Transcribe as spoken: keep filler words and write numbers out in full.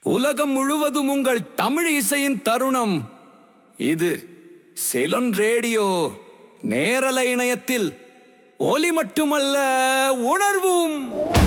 உலகம் முழுவதும் உங்கள் தமிழ் இசையின் தருணம் இது. செலன் ரேடியோ நேரலை இணையத்தில் ஒலி மட்டுமல்ல, உணர்வும்.